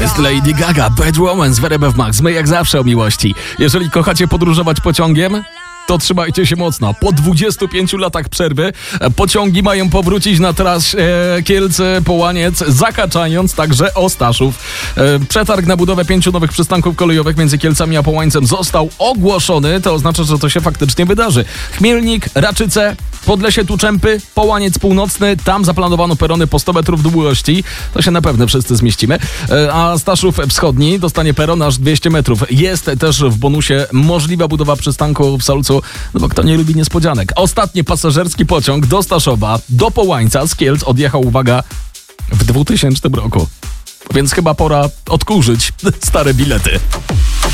jest Lady Gaga, Bad Romance w RMF Max. My jak zawsze o miłości. Jeżeli kochacie podróżować pociągiem, to trzymajcie się mocno. Po 25 latach przerwy pociągi mają powrócić na trasie Kielce-Połaniec, zakaczając także Ostaszów. Przetarg na budowę 5 nowych przystanków kolejowych między Kielcami a Połańcem został ogłoszony. To oznacza, że to się faktycznie wydarzy. Chmielnik, Raczyce, Podlesie Tuczępy, Połaniec Północny. Tam zaplanowano perony po 100 metrów długości. To się na pewno wszyscy zmieścimy. A Staszów Wschodni dostanie peron aż 200 metrów. Jest też w bonusie możliwa budowa przystanku w Solcu, no bo kto nie lubi niespodzianek. Ostatni pasażerski pociąg do Staszowa, do Połańca z Kielc odjechał, uwaga, w 2000 roku. Więc chyba pora odkurzyć stare bilety.